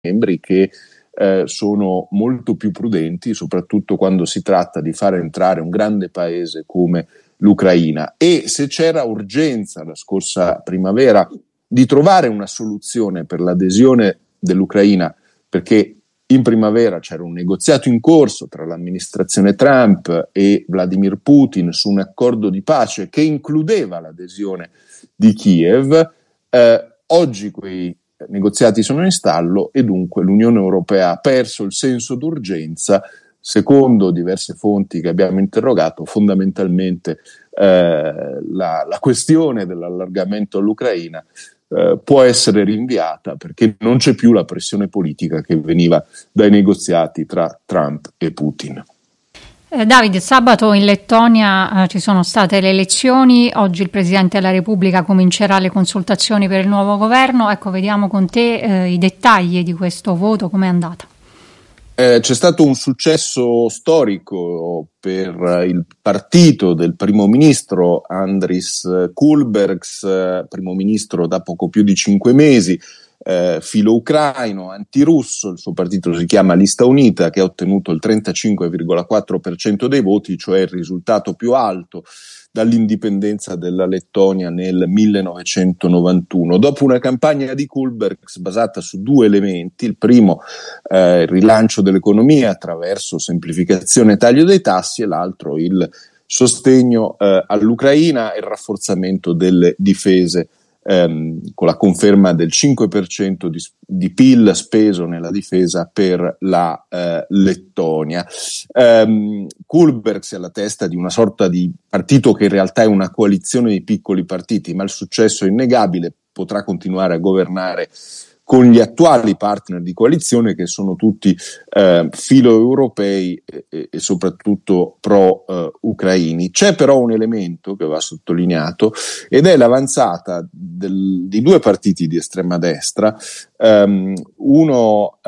membri che sono molto più prudenti, soprattutto quando si tratta di fare entrare un grande paese come l'Ucraina. E se c'era urgenza la scorsa primavera di trovare una soluzione per l'adesione dell'Ucraina, perché in primavera c'era un negoziato in corso tra l'amministrazione Trump e Vladimir Putin su un accordo di pace che includeva l'adesione di Kiev, oggi quei negoziati sono in stallo e dunque l'Unione Europea ha perso il senso d'urgenza. Secondo diverse fonti che abbiamo interrogato, fondamentalmente la questione dell'allargamento all'Ucraina può essere rinviata perché non c'è più la pressione politica che veniva dai negoziati tra Trump e Putin. Davide, sabato in Lettonia ci sono state le elezioni, oggi il Presidente della Repubblica comincerà le consultazioni per il nuovo governo. Ecco, vediamo con te i dettagli di questo voto, com'è andata? C'è stato un successo storico per il partito del primo ministro Andris Kulbergs, primo ministro da poco più di 5 mesi, filo ucraino, antirusso. Il suo partito si chiama Lista Unita, che ha ottenuto il 35,4% dei voti, cioè il risultato più alto dall'indipendenza della Lettonia nel 1991. Dopo una campagna di Kulbergs basata su 2 elementi: il primo, il rilancio dell'economia attraverso semplificazione e taglio dei tassi, e l'altro il sostegno all'Ucraina e il rafforzamento delle difese, con la conferma del 5% di PIL speso nella difesa per la Lettonia. Kulbergs è alla testa di una sorta di partito che in realtà è una coalizione di piccoli partiti, ma il successo è innegabile, potrà continuare a governare con gli attuali partner di coalizione, che sono tutti filo-europei e soprattutto pro-ucraini. C'è però un elemento che va sottolineato, ed è l'avanzata di 2 partiti di estrema destra, uno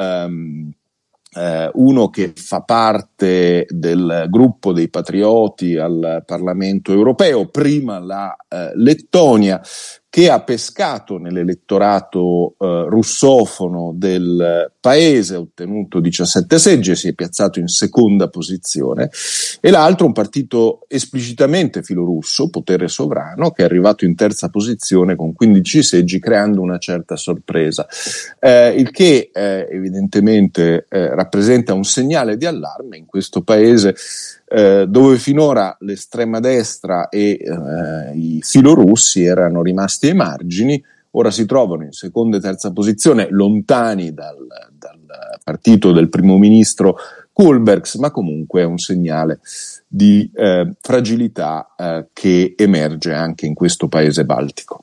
che fa parte del gruppo dei patrioti al Parlamento europeo, prima la Lettonia, che ha pescato nell'elettorato russofono del paese, ha ottenuto 17 seggi e si è piazzato in seconda posizione, e l'altro un partito esplicitamente filorusso, Potere Sovrano, che è arrivato in terza posizione con 15 seggi, creando una certa sorpresa, il che evidentemente rappresenta un segnale di allarme in questo paese, dove finora l'estrema destra e i filorussi erano rimasti ai margini. Ora si trovano in seconda e terza posizione, lontani dal partito del primo ministro Kulbergs, ma comunque è un segnale di fragilità che emerge anche in questo paese baltico.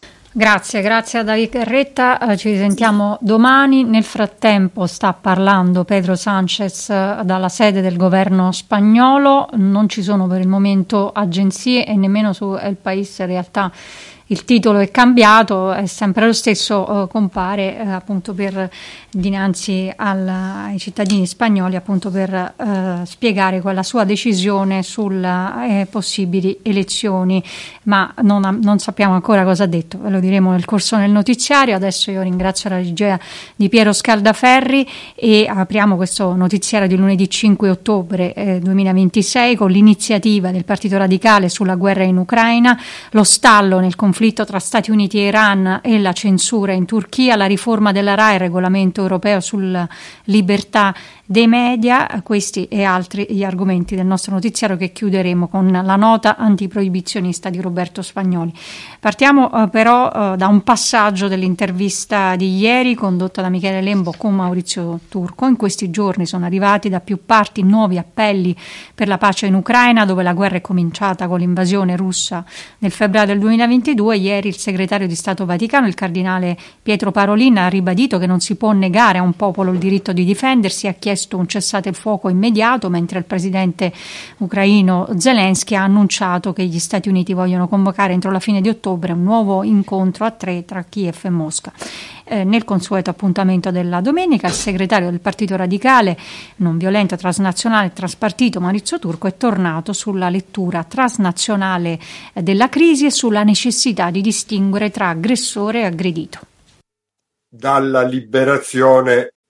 Grazie a Davide Carretta, ci risentiamo domani. Nel frattempo sta parlando Pedro Sánchez dalla sede del governo spagnolo, non ci sono per il momento agenzie e nemmeno su El País in realtà il titolo è cambiato, è sempre lo stesso, compare appunto per dinanzi ai cittadini spagnoli, appunto per spiegare quella sua decisione sulle possibili elezioni, ma non sappiamo ancora cosa ha detto, ve lo diremo nel corso del notiziario. Adesso io ringrazio la regia di Piero Scaldaferri e apriamo questo notiziario di lunedì 5 ottobre 2026 con l'iniziativa del Partito Radicale sulla guerra in Ucraina, lo stallo nel conflitto tra Stati Uniti e Iran e la censura in Turchia, la riforma della RAI, il regolamento europeo sulla libertà dei media. Questi e altri gli argomenti del nostro notiziario, che chiuderemo con la nota antiproibizionista di Roberto Spagnoli. Partiamo però da un passaggio dell'intervista di ieri condotta da Michele Lembo con Maurizio Turco. In questi giorni sono arrivati da più parti nuovi appelli per la pace in Ucraina, dove la guerra è cominciata con l'invasione russa nel febbraio del 2022. Ieri il segretario di Stato Vaticano, il cardinale Pietro Parolin, ha ribadito che non si può negare a un popolo il diritto di difendersi, ha chiesto un cessate il fuoco immediato, mentre il presidente ucraino Zelensky ha annunciato che gli Stati Uniti vogliono convocare entro la fine di ottobre un nuovo incontro a 3 tra Kiev e Mosca. Nel consueto appuntamento della domenica, il segretario del Partito Radicale Non Violento, Transnazionale e Transpartito, Maurizio Turco, è tornato sulla lettura transnazionale della crisi e sulla necessità di distinguere tra aggressore e aggredito. Dalla liberazione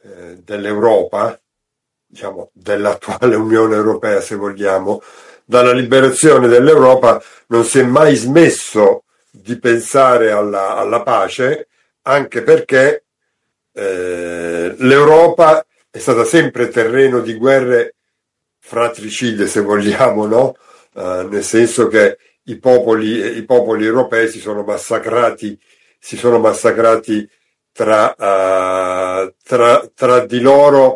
dell'Europa, diciamo dell'attuale Unione Europea se vogliamo, dalla liberazione dell'Europa non si è mai smesso di pensare alla pace, anche perché l'Europa è stata sempre terreno di guerre fratricide, se vogliamo, no? Nel senso che i popoli europei si sono massacrati tra di loro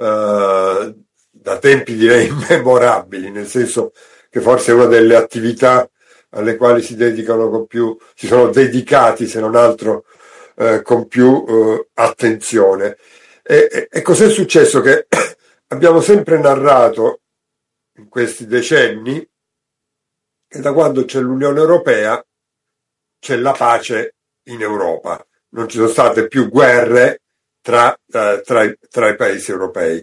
da tempi direi immemorabili, nel senso che forse è una delle attività alle quali si sono dedicati, se non altro, con più attenzione. E cos'è successo? Che abbiamo sempre narrato in questi decenni che da quando c'è l'Unione Europea c'è la pace in Europa, non ci sono state più guerre tra i paesi europei.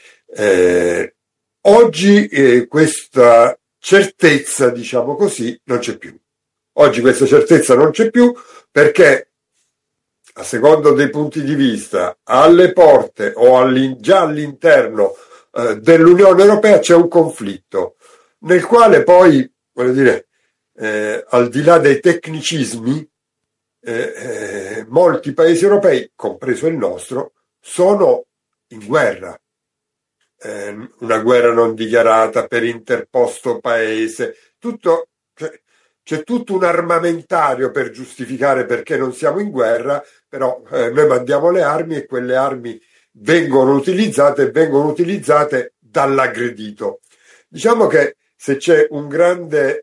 Oggi questa certezza, diciamo così, non c'è più. Oggi questa certezza non c'è più perché, a secondo dei punti di vista, alle porte o già all'interno dell'Unione Europea c'è un conflitto, nel quale poi, voglio dire, al di là dei tecnicismi, molti paesi europei, compreso il nostro, sono in guerra. Una guerra non dichiarata per interposto paese, c'è tutto un armamentario per giustificare perché non siamo in guerra, però noi mandiamo le armi e quelle armi vengono utilizzate dall'aggredito. Diciamo che se c'è un grande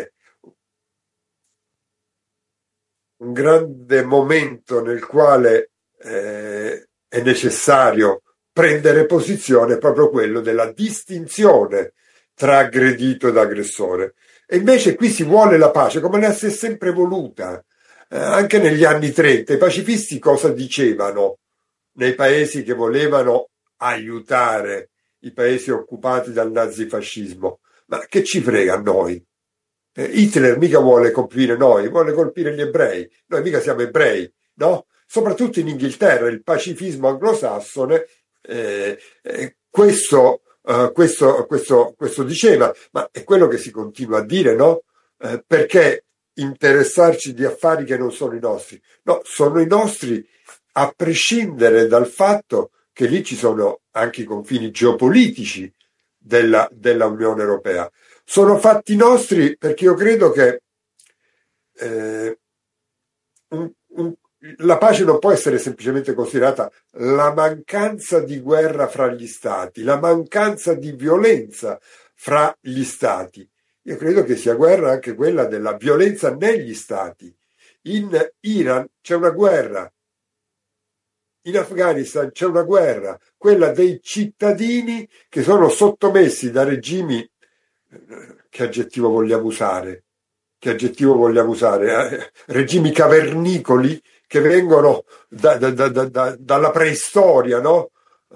momento nel quale è necessario prendere posizione, è proprio quello della distinzione tra aggredito ed aggressore. E invece qui si vuole la pace, come la si è sempre voluta. Anche negli anni 30 i pacifisti cosa dicevano nei paesi che volevano aiutare i paesi occupati dal nazifascismo? Ma che ci frega a noi? Hitler mica vuole colpire noi, vuole colpire gli ebrei. Noi mica siamo ebrei, no? Soprattutto in Inghilterra, il pacifismo anglosassone, questo diceva, ma è quello che si continua a dire, no? Perché interessarci di affari che non sono i nostri? No, sono i nostri a prescindere dal fatto che lì ci sono anche i confini geopolitici della Unione Europea. Sono fatti nostri perché io credo che la pace non può essere semplicemente considerata la mancanza di guerra fra gli stati, la mancanza di violenza fra gli stati. Io credo che sia guerra anche quella della violenza negli stati. In Iran c'è una guerra, in Afghanistan c'è una guerra, quella dei cittadini che sono sottomessi da regimi, che aggettivo vogliamo usare? Regimi cavernicoli che vengono dalla preistoria, no?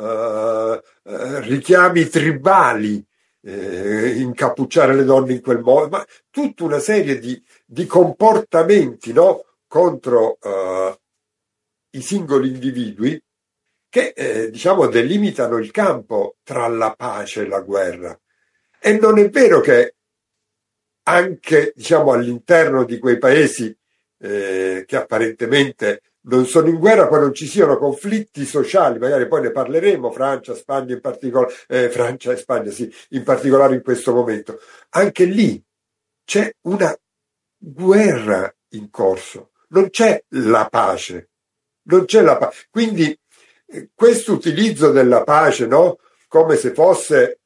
Richiami tribali, incappucciare le donne in quel modo, ma tutta una serie di comportamenti, no? Contro i singoli individui che diciamo delimitano il campo tra la pace e la guerra. E non è vero che anche diciamo all'interno di quei paesi che apparentemente non sono in guerra, poi non ci siano conflitti sociali, magari poi ne parleremo, Francia, Spagna in particolare, Francia e Spagna sì, in particolare in questo momento. Anche lì c'è una guerra in corso, non c'è la pace, Quindi questo utilizzo della pace, no? Come se fosse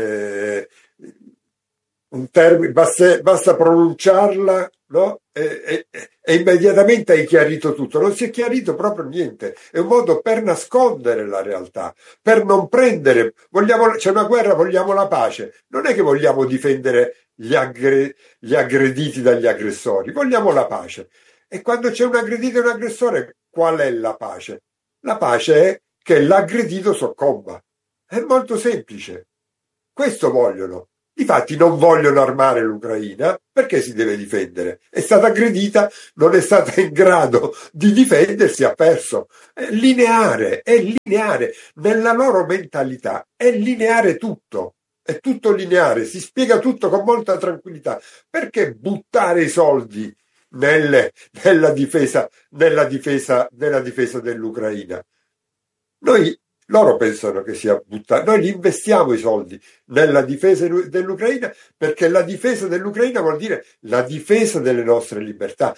un termine, basta pronunciarla, no? E immediatamente hai chiarito tutto. Non si è chiarito proprio niente. È un modo per nascondere la realtà, per non prendere. C'è una guerra, vogliamo la pace. Non è che vogliamo difendere gli aggrediti dagli aggressori, vogliamo la pace. E quando c'è un aggredito e un aggressore, qual è la pace? La pace è che l'aggredito soccomba. È molto semplice. Questo vogliono. Difatti non vogliono armare l'Ucraina perché si deve difendere. È stata aggredita, non è stata in grado di difendersi, ha perso. È lineare. Nella loro mentalità è lineare tutto. È tutto lineare, si spiega tutto con molta tranquillità. Perché buttare i soldi nella difesa dell'Ucraina? Loro pensano che sia buttare. Noi li investiamo i soldi nella difesa dell'Ucraina, perché la difesa dell'Ucraina vuol dire la difesa delle nostre libertà.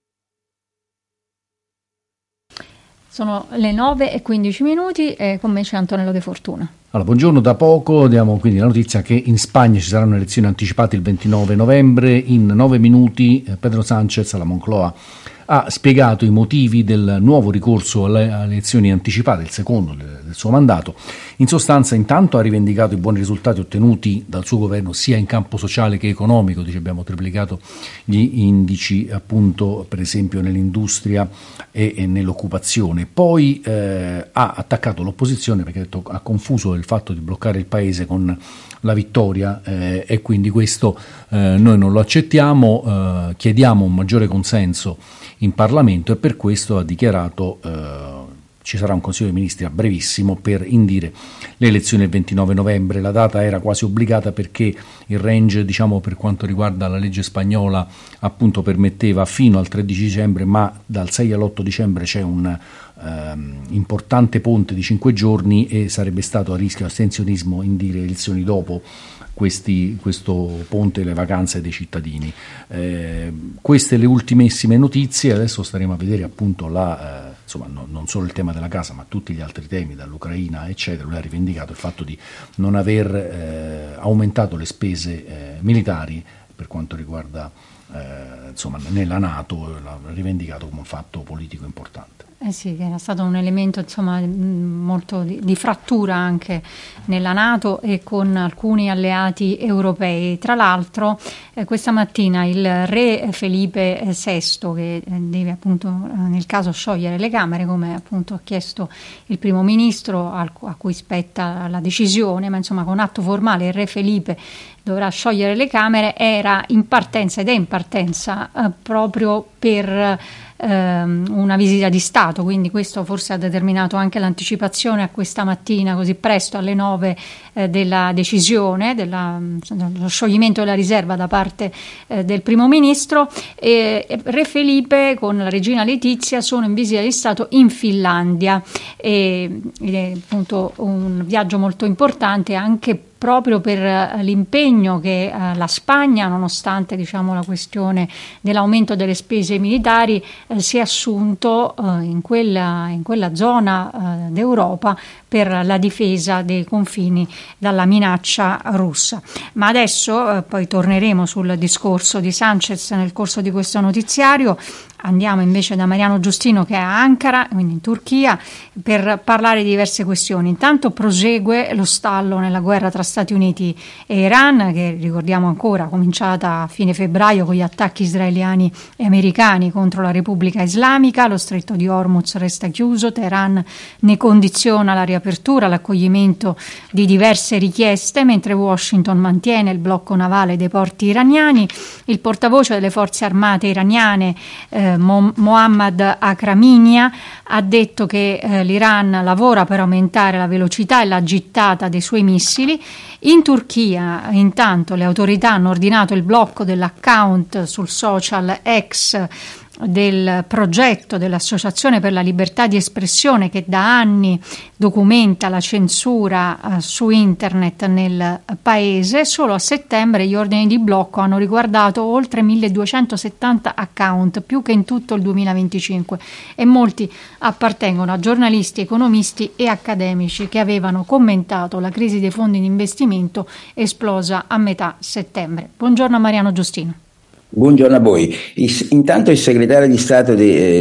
Sono le 9:15 e con me c'è Antonello De Fortuna. Allora, buongiorno. Da poco diamo quindi la notizia che in Spagna ci saranno elezioni anticipate il 29 novembre. In 9 minuti Pedro Sánchez alla Moncloa ha spiegato i motivi del nuovo ricorso alle elezioni anticipate, il secondo del suo mandato. In sostanza, intanto ha rivendicato i buoni risultati ottenuti dal suo governo sia in campo sociale che economico. Dice: abbiamo triplicato gli indici, appunto, per esempio nell'industria e nell'occupazione. Poi ha attaccato l'opposizione perché ha confuso il fatto di bloccare il paese con la vittoria e quindi questo noi non lo accettiamo, chiediamo un maggiore consenso in Parlamento e per questo ha dichiarato ci sarà un Consiglio dei Ministri a brevissimo per indire le elezioni del 29 novembre. La data era quasi obbligata perché il range, diciamo, per quanto riguarda la legge spagnola, appunto permetteva fino al 13 dicembre, ma dal 6 all'8 dicembre c'è un importante ponte di 5 giorni e sarebbe stato a rischio astensionismo indire elezioni dopo questo ponte e le vacanze dei cittadini. Queste le ultimissime notizie. Adesso staremo a vedere appunto non solo il tema della casa ma tutti gli altri temi, dall'Ucraina eccetera. Lui ha rivendicato il fatto di non aver aumentato le spese militari per quanto riguarda nella NATO, l'ha rivendicato come un fatto politico importante. Sì, che era stato un elemento molto di frattura anche nella NATO e con alcuni alleati europei. Tra l'altro questa mattina il re Felipe VI, che deve appunto nel caso sciogliere le Camere, come appunto ha chiesto il primo ministro a cui spetta la decisione, ma insomma con atto formale il re Felipe dovrà sciogliere le Camere, era in partenza ed è in partenza proprio per una visita di Stato, quindi questo forse ha determinato anche l'anticipazione a questa mattina così presto alle 9 della decisione dello scioglimento della riserva da parte del primo ministro. Re Felipe con la regina Letizia sono in visita di Stato in Finlandia ed è appunto un viaggio molto importante anche proprio per l'impegno che la Spagna, nonostante la questione dell'aumento delle spese militari, si è assunto in quella zona d'Europa per la difesa dei confini dalla minaccia russa. Ma adesso poi torneremo sul discorso di Sánchez nel corso di questo notiziario. Andiamo invece da Mariano Giustino, che è a Ankara, quindi in Turchia, per parlare di diverse questioni. Intanto prosegue lo stallo nella guerra tra Stati Uniti e Iran, che ricordiamo ancora cominciata a fine febbraio con gli attacchi israeliani e americani contro la Repubblica Islamica. Lo stretto di Hormuz resta chiuso, Teheran ne condiziona la riapertura, l'accoglimento di diverse richieste, mentre Washington mantiene il blocco navale dei porti iraniani. Il portavoce delle forze armate iraniane Mohammad Akraminia ha detto che l'Iran lavora per aumentare la velocità e la gittata dei suoi missili. In Turchia, intanto, le autorità hanno ordinato il blocco dell'account sul social X del progetto dell'Associazione per la Libertà di Espressione, che da anni documenta la censura su internet nel paese. Solo a settembre gli ordini di blocco hanno riguardato oltre 1270 account, più che in tutto il 2025, e molti appartengono a giornalisti, economisti e accademici che avevano commentato la crisi dei fondi di investimento esplosa a metà settembre. Buongiorno a Mariano Giustino. Buongiorno a voi. Intanto il segretario di Stato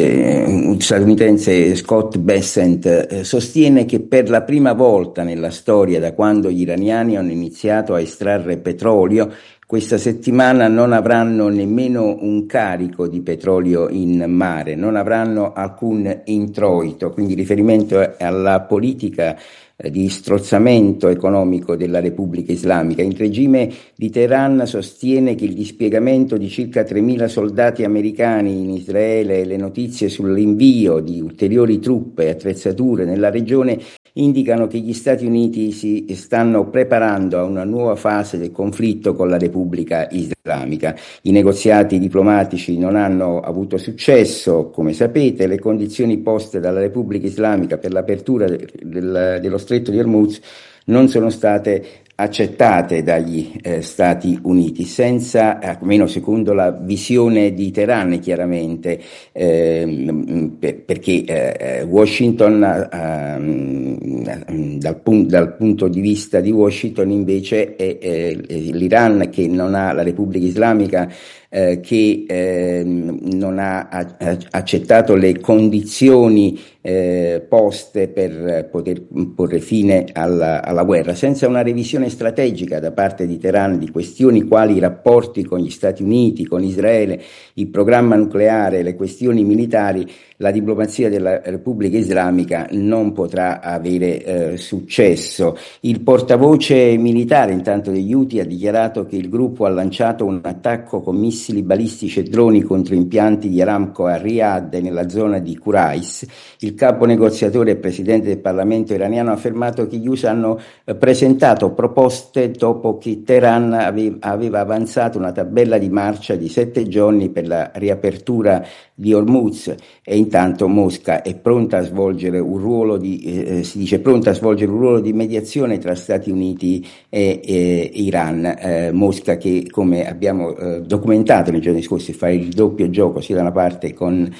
statunitense Scott Bessent sostiene che per la prima volta nella storia, da quando gli iraniani hanno iniziato a estrarre petrolio, questa settimana non avranno nemmeno un carico di petrolio in mare, non avranno alcun introito, quindi riferimento alla politica di strozzamento economico della Repubblica Islamica. Il regime di Teheran sostiene che il dispiegamento di circa 3.000 soldati americani in Israele e le notizie sull'invio di ulteriori truppe e attrezzature nella regione indicano che gli Stati Uniti si stanno preparando a una nuova fase del conflitto con la Repubblica Islamica. I negoziati diplomatici non hanno avuto successo, come sapete. Le condizioni poste dalla Repubblica Islamica per l'apertura dello Stretto di Hormuz non sono state accettate dagli Stati Uniti, senza, almeno secondo la visione di Teheran chiaramente, perché Washington, dal punto di vista di Washington invece è l'Iran che non ha, la Repubblica Islamica che non ha accettato le condizioni poste per poter porre fine alla guerra, senza una revisione strategica da parte di Teheran di questioni quali i rapporti con gli Stati Uniti, con Israele, il programma nucleare, le questioni militari. La diplomazia della Repubblica Islamica non potrà avere successo. Il portavoce militare intanto degli Houthi ha dichiarato che il gruppo ha lanciato un attacco con missili balistici e droni contro impianti di Aramco a Riyadh e nella zona di Quraysh. Il capo negoziatore e presidente del Parlamento iraniano ha affermato che gli USA hanno presentato proposte dopo che Teheran aveva avanzato una tabella di marcia di 7 giorni per la riapertura di Hormuz, e intanto Mosca è pronta a svolgere un ruolo di si dice pronta a svolgere un ruolo di mediazione tra Stati Uniti e Iran. Mosca, che come abbiamo documentato nei giorni scorsi, fa il doppio gioco sia da una parte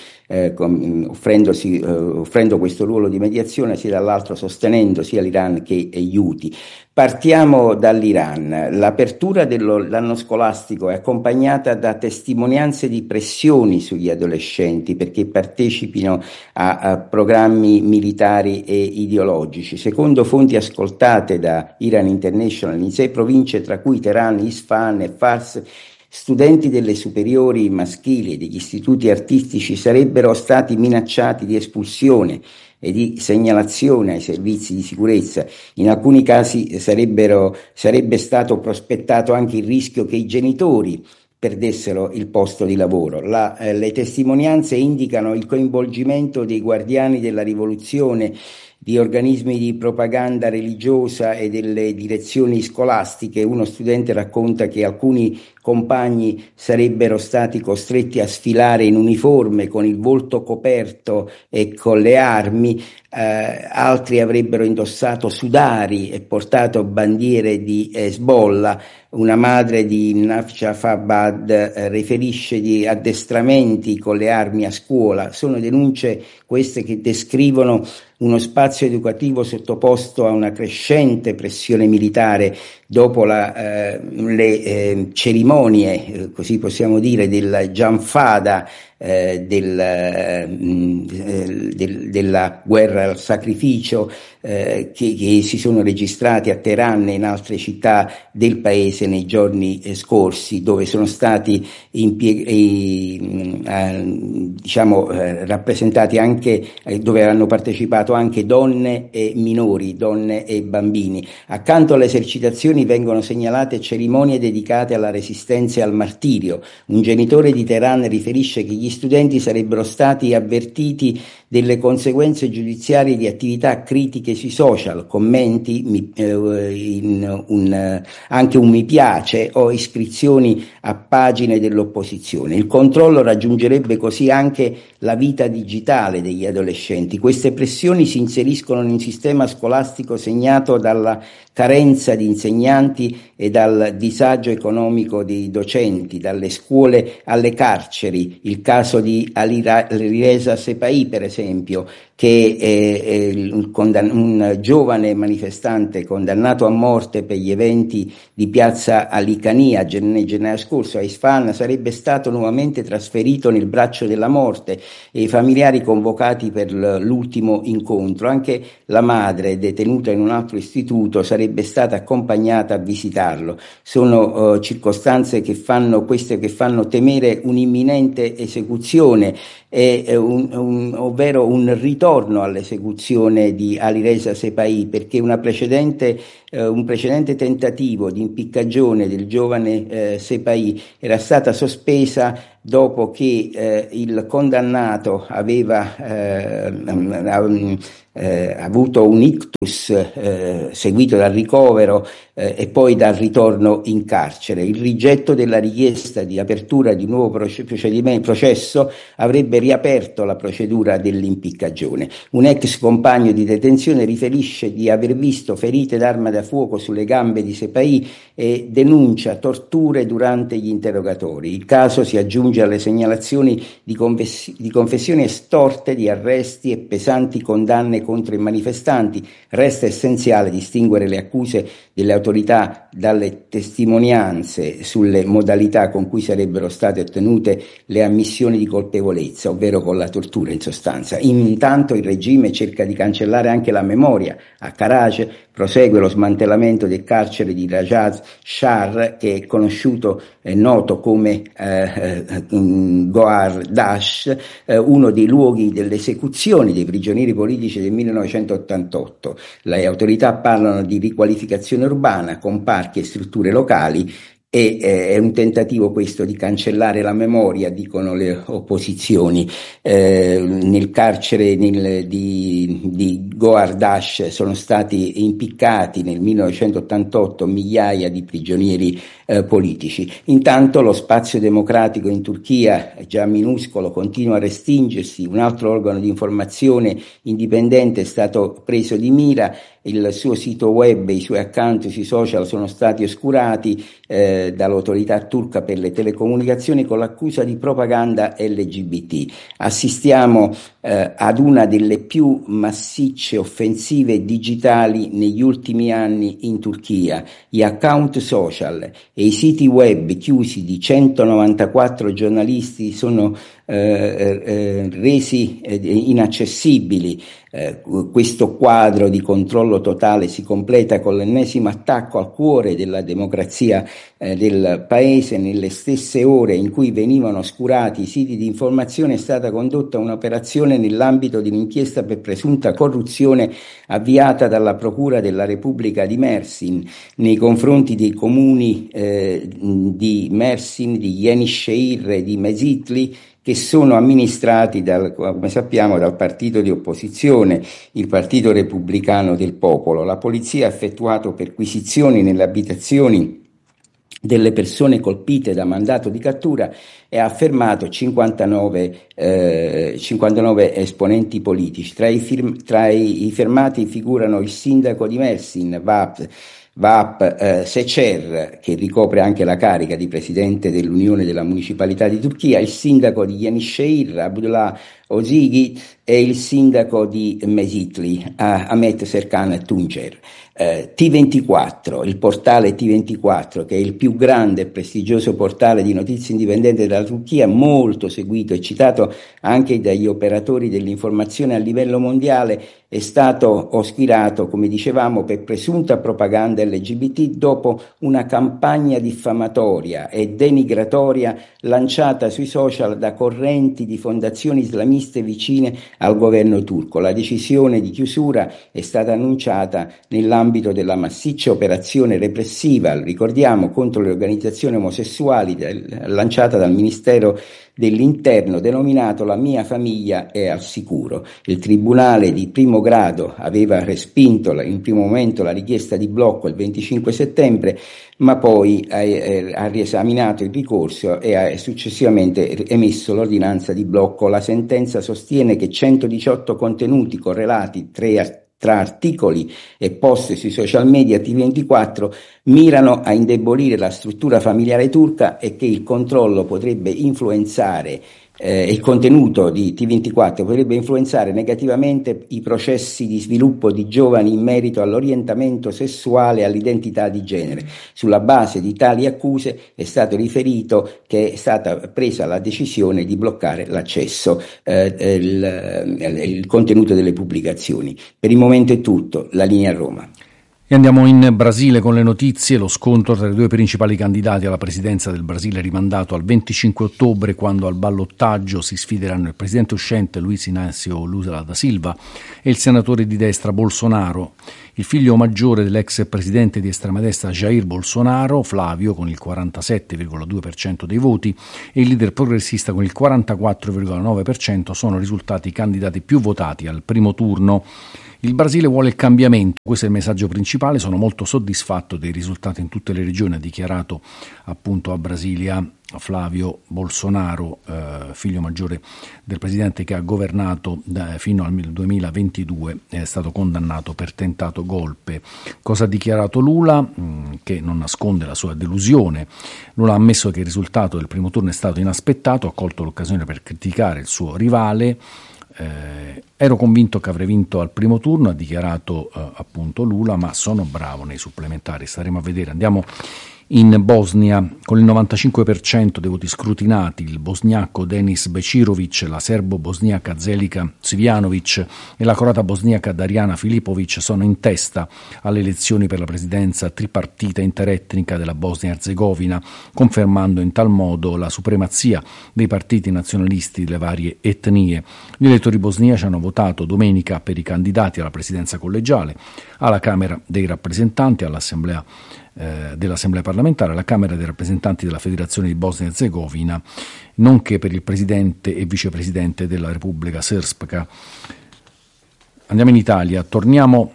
offrendo questo ruolo di mediazione, sia dall'altro sostenendo sia l'Iran che gli Houthi. Partiamo dall'Iran. L'apertura dell'anno scolastico è accompagnata da testimonianze di pressioni sugli adolescenti perché partecipino a programmi militari e ideologici. Secondo fonti ascoltate da Iran International, in 6 province, tra cui Teheran, Isfahan e Fars, studenti delle superiori maschili e degli istituti artistici sarebbero stati minacciati di espulsione e di segnalazione ai servizi di sicurezza. In alcuni casi sarebbe stato prospettato anche il rischio che i genitori perdessero il posto di lavoro. Le testimonianze indicano il coinvolgimento dei guardiani della rivoluzione, di organismi di propaganda religiosa e delle direzioni scolastiche. Uno studente racconta che alcuni compagni sarebbero stati costretti a sfilare in uniforme con il volto coperto e con le armi, altri avrebbero indossato sudari e portato bandiere di Hezbollah. Una madre di Nafshafabad riferisce di addestramenti con le armi a scuola. Sono denunce queste che descrivono uno spazio educativo sottoposto a una crescente pressione militare dopo le cerimonie, così possiamo dire, del Gianfada, della guerra al sacrificio che si sono registrati a Teheran e in altre città del paese nei giorni scorsi, dove sono stati rappresentati anche, dove hanno partecipato anche donne e minori, donne e bambini. Accanto alle esercitazioni vengono segnalate cerimonie dedicate alla resistenza e al martirio. Un genitore di Teheran riferisce che gli studenti sarebbero stati avvertiti delle conseguenze giudiziarie di attività critiche sui social, commenti, anche un mi piace o iscrizioni a pagine dell'opposizione. Il controllo raggiungerebbe così anche la vita digitale degli adolescenti. Queste pressioni si inseriscono in un sistema scolastico segnato dalla carenza di insegnanti e dal disagio economico dei docenti, dalle scuole alle carceri. Il caso di Alireza Sepai, per esempio, che è un giovane manifestante condannato a morte per gli eventi di piazza Alicania nel gennaio scorso a Isfahan, sarebbe stato nuovamente trasferito nel braccio della morte e i familiari convocati per l'ultimo incontro. Anche la madre, detenuta in un altro istituto, sarebbe stata accompagnata a visitarlo. Sono circostanze che fanno temere un'imminente esecuzione ovvero un ritorno all'esecuzione di Alireza Sepahih, perché un precedente tentativo di impiccagione del giovane Sepahih era stata sospesa dopo che il condannato aveva avuto un ictus seguito dal ricovero e poi dal ritorno in carcere. Il rigetto della richiesta di apertura di un nuovo processo avrebbe riaperto la procedura dell'impiccagione. Un ex compagno di detenzione riferisce di aver visto ferite d'arma da fuoco sulle gambe di Sepahih e denuncia torture durante gli interrogatori. Il caso si aggiunge alle segnalazioni di confessioni estorte, di arresti e pesanti condanne contro i manifestanti. Resta essenziale distinguere le accuse delle autorità dalle testimonianze sulle modalità con cui sarebbero state ottenute le ammissioni di colpevolezza, ovvero con la tortura in sostanza. Intanto il regime cerca di cancellare anche la memoria. A Karaj prosegue lo smantellamento del carcere di Rajaz Shar, che è conosciuto e noto come Gohar Dash, uno dei luoghi delle esecuzioni dei prigionieri politici del 1988. Le autorità parlano di riqualificazione urbana con parchi e strutture locali. È un tentativo questo di cancellare la memoria, dicono le opposizioni. Nel carcere di Gohar Dash sono stati impiccati nel 1988 migliaia di prigionieri politici. Intanto lo spazio democratico in Turchia, già minuscolo, continua a restringersi. Un altro organo di informazione indipendente è stato preso di mira. Il suo sito web e i suoi account sui social sono stati oscurati dall'autorità turca per le telecomunicazioni con l'accusa di propaganda LGBT. Assistiamo ad una delle più massicce offensive digitali negli ultimi anni in Turchia. Gli account social e i siti web chiusi di 194 giornalisti sono resi inaccessibili. Questo quadro di controllo totale si completa con l'ennesimo attacco al cuore della democrazia del paese. Nelle stesse ore in cui venivano oscurati i siti di informazione è stata condotta un'operazione nell'ambito di un'inchiesta per presunta corruzione avviata dalla Procura della Repubblica di Mersin nei confronti dei comuni di Mersin, di Yenişehir e di Mezitli, che sono amministrati come sappiamo, dal partito di opposizione, il Partito Repubblicano del Popolo. La polizia ha effettuato perquisizioni nelle abitazioni delle persone colpite da mandato di cattura e ha fermato 59 esponenti politici. Tra i fermati figurano il sindaco di Mersin, Vahap Secer, che ricopre anche la carica di presidente dell'Unione della Municipalità di Turchia, il sindaco di Yenişehir, Abdullah Ozigi, e il sindaco di Mezitli, Ahmet Serkan Tuncer. T24, il portale T24, che è il più grande e prestigioso portale di notizie indipendenti della Turchia, molto seguito e citato anche dagli operatori dell'informazione a livello mondiale, è stato oscurato, come dicevamo, per presunta propaganda LGBT dopo una campagna diffamatoria e denigratoria lanciata sui social da correnti di fondazioni islamiste vicine al governo turco. La decisione di chiusura è stata annunciata nell'ambito della massiccia operazione repressiva, ricordiamo, contro le organizzazioni omosessuali lanciata dal Ministero dell'Interno, denominato La mia famiglia è al sicuro. Il Tribunale di primo grado aveva respinto in primo momento la richiesta di blocco il 25 settembre, ma poi ha riesaminato il ricorso e ha successivamente emesso l'ordinanza di blocco. La sentenza sostiene che 118 contenuti correlati tra articoli e post sui social media T24 mirano a indebolire la struttura familiare turca e che il controllo potrebbe influenzare il contenuto di T24 potrebbe influenzare negativamente i processi di sviluppo di giovani in merito all'orientamento sessuale e all'identità di genere. Sulla base di tali accuse è stato riferito che è stata presa la decisione di bloccare l'accesso, il contenuto delle pubblicazioni. Per il momento è tutto, la linea a Roma. E andiamo in Brasile con le notizie. Lo scontro tra i due principali candidati alla presidenza del Brasile è rimandato al 25 ottobre, quando al ballottaggio si sfideranno il presidente uscente Luiz Inácio Lula da Silva e il senatore di destra Bolsonaro. Il figlio maggiore dell'ex presidente di estrema destra Jair Bolsonaro, Flavio, con il 47,2% dei voti, e il leader progressista con il 44,9% sono risultati i candidati più votati al primo turno. Il Brasile vuole il cambiamento, questo è il messaggio principale. Sono molto soddisfatto dei risultati in tutte le regioni, ha dichiarato appunto a Brasilia Flavio Bolsonaro, figlio maggiore del presidente che ha governato fino al 2022, è stato condannato per tentato golpe. Cosa ha dichiarato Lula? Che non nasconde la sua delusione. Lula ha ammesso che il risultato del primo turno è stato inaspettato, ha colto l'occasione per criticare il suo rivale. Ero convinto che avrei vinto al primo turno, ha dichiarato appunto Lula, ma sono bravo nei supplementari, staremo a vedere. Andiamo in Bosnia. Con il 95% dei voti scrutinati, il bosniaco Denis Becirovic, la serbo-bosniaca Zelika Cvijanovic e la croata bosniaca Darjana Filipovic sono in testa alle elezioni per la presidenza tripartita interetnica della Bosnia-Erzegovina, confermando in tal modo la supremazia dei partiti nazionalisti delle varie etnie. Gli elettori bosniaci hanno votato domenica per i candidati alla presidenza collegiale, alla Camera dei rappresentanti, all'Assemblea dell'Assemblea parlamentare, alla Camera dei rappresentanti della Federazione di Bosnia e Erzegovina, nonché per il presidente e vicepresidente della Repubblica Srpska. Andiamo in Italia, torniamo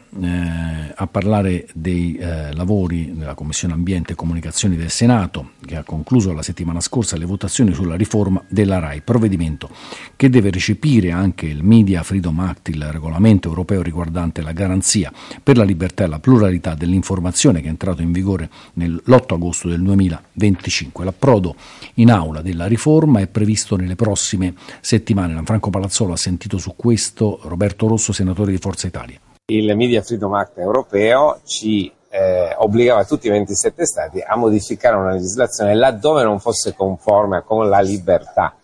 a parlare dei lavori della Commissione Ambiente e Comunicazioni del Senato, che ha concluso la settimana scorsa le votazioni sulla riforma della RAI, provvedimento che deve recepire anche il Media Freedom Act, il regolamento europeo riguardante la garanzia per la libertà e la pluralità dell'informazione, che è entrato in vigore l'8 agosto del 2025. L'approdo in aula della riforma è previsto nelle prossime settimane. Franco Palazzolo ha sentito su questo Roberto Rosso, senatore di Forza Italia. Il Media Freedom Act europeo ci obbligava tutti i 27 Stati a modificare una legislazione laddove non fosse conforme con la libertà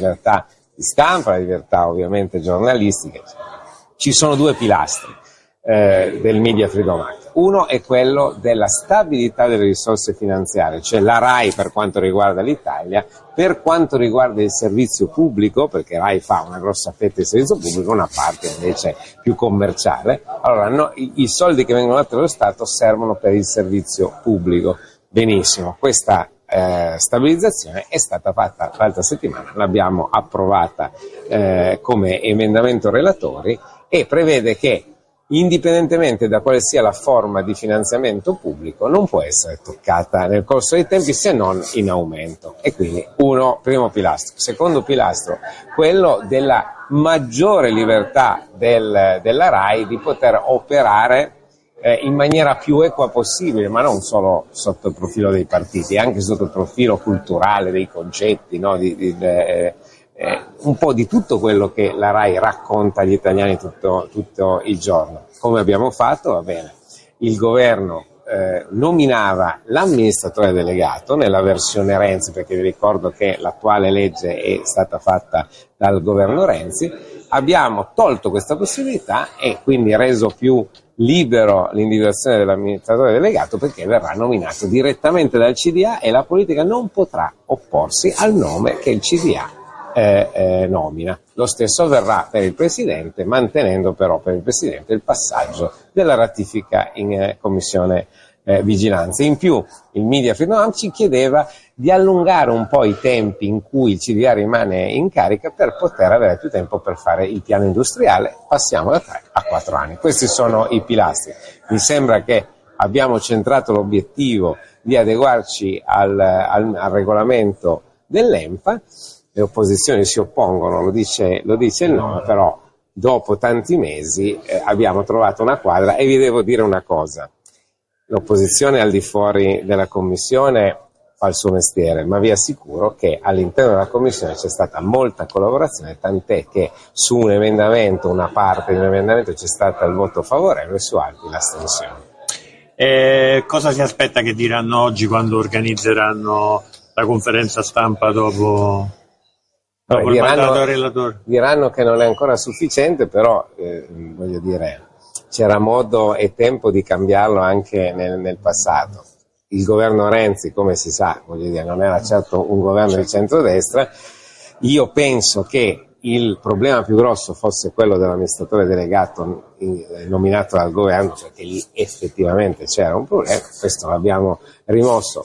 di stampa, la libertà ovviamente giornalistica. Ci sono due pilastri del Media Freedom Act. Uno è quello della stabilità delle risorse finanziarie, cioè la RAI per quanto riguarda l'Italia, per quanto riguarda il servizio pubblico, perché RAI fa una grossa fetta di servizio pubblico, una parte invece più commerciale. Allora no, i soldi che vengono dati dallo Stato servono per il servizio pubblico. Benissimo, questa stabilizzazione è stata fatta l'altra settimana, l'abbiamo approvata come emendamento relatori e prevede che indipendentemente da quale sia la forma di finanziamento pubblico non può essere toccata nel corso dei tempi se non in aumento. E quindi primo pilastro. Secondo pilastro, quello della maggiore libertà della RAI di poter operare in maniera più equa possibile, ma non solo sotto il profilo dei partiti, anche sotto il profilo culturale, dei concetti, no? Un po' di tutto quello che la RAI racconta agli italiani tutto il giorno. Come abbiamo fatto, va bene, il governo nominava l'amministratore delegato nella versione Renzi, perché vi ricordo che l'attuale legge è stata fatta dal governo Renzi. Abbiamo tolto questa possibilità e quindi reso più libero l'individuazione dell'amministratore delegato, perché verrà nominato direttamente dal CDA e la politica non potrà opporsi al nome che il CDA nomina. Lo stesso avverrà per il Presidente, mantenendo però per il Presidente il passaggio della ratifica in Commissione Vigilanza. In più il Media Freedom Act ci chiedeva di allungare un po' i tempi in cui il CDA rimane in carica per poter avere più tempo per fare il piano industriale. Passiamo da 3 a 4 anni. Questi sono i pilastri. Mi sembra che abbiamo centrato l'obiettivo di adeguarci al regolamento dell'ENPA. Le opposizioni si oppongono, lo dice il nome, però dopo tanti mesi abbiamo trovato una quadra e vi devo dire una cosa. L'opposizione al di fuori della Commissione fa il suo mestiere, ma vi assicuro che all'interno della Commissione c'è stata molta collaborazione, tant'è che su un emendamento, una parte di un emendamento c'è stato il voto favorevole, su altri l'astensione. Cosa si aspetta che diranno oggi quando organizzeranno la conferenza stampa dopo il mandato del relatore? Diranno che non è ancora sufficiente, però voglio dire, c'era modo e tempo di cambiarlo anche nel passato. Il governo Renzi, come si sa, voglio dire, non era certo un governo di centrodestra. Io penso che il problema più grosso fosse quello dell'amministratore delegato nominato dal governo, perché lì effettivamente c'era un problema, questo l'abbiamo rimosso.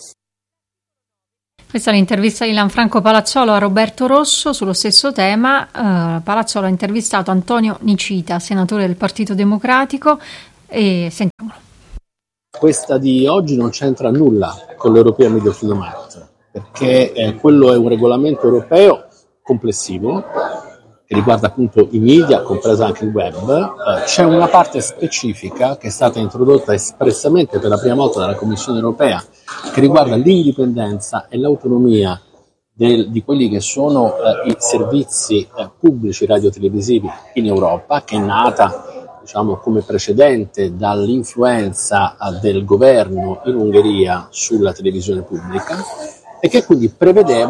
Questa è l'intervista di Lanfranco Palazzolo a Roberto Rosso sullo stesso tema. Palazzolo ha intervistato Antonio Nicita, senatore del Partito Democratico, e sentiamolo. Questa di oggi non c'entra nulla con l'European Media Freedom Act, perché quello è un regolamento europeo complessivo che riguarda appunto i media, compreso anche il web. C'è una parte specifica che è stata introdotta espressamente per la prima volta dalla Commissione europea, che riguarda l'indipendenza e l'autonomia di quelli che sono i servizi pubblici radiotelevisivi in Europa, che è nata, diciamo, come precedente dall'influenza del governo in Ungheria sulla televisione pubblica, e che quindi prevede,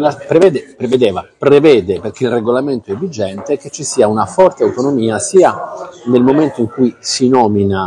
perché il regolamento è vigente, che ci sia una forte autonomia sia nel momento in cui si nomina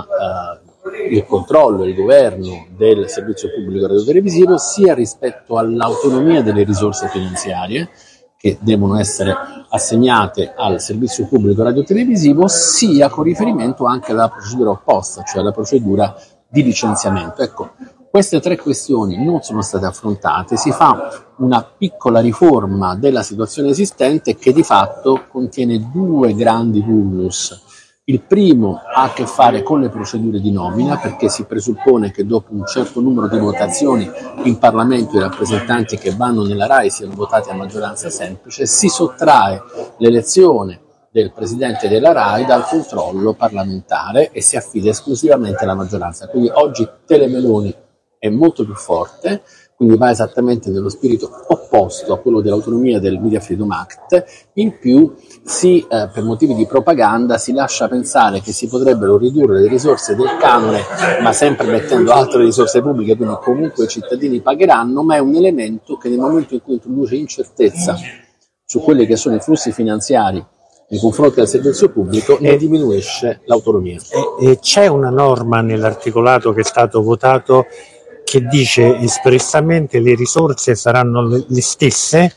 il controllo e il governo del servizio pubblico radiotelevisivo, sia rispetto all'autonomia delle risorse finanziarie che devono essere assegnate al servizio pubblico radiotelevisivo, sia con riferimento anche alla procedura opposta, cioè alla procedura di licenziamento. Ecco, queste tre questioni non sono state affrontate, si fa una piccola riforma della situazione esistente che di fatto contiene due grandi vulnus. Il primo ha a che fare con le procedure di nomina, perché si presuppone che dopo un certo numero di votazioni in Parlamento i rappresentanti che vanno nella RAI siano votati a maggioranza semplice, si sottrae l'elezione del presidente della RAI dal controllo parlamentare e si affida esclusivamente alla maggioranza. Quindi oggi Telemeloni è molto più forte, quindi va esattamente nello spirito opposto a quello dell'autonomia del Media Freedom Act. In più per motivi di propaganda si lascia pensare che si potrebbero ridurre le risorse del canone, ma sempre mettendo altre risorse pubbliche, quindi comunque i cittadini pagheranno, ma è un elemento che nel momento in cui introduce incertezza su quelli che sono i flussi finanziari nei confronti del servizio pubblico ne diminuisce l'autonomia. E c'è una norma nell'articolato che è stato votato che dice espressamente le risorse saranno le stesse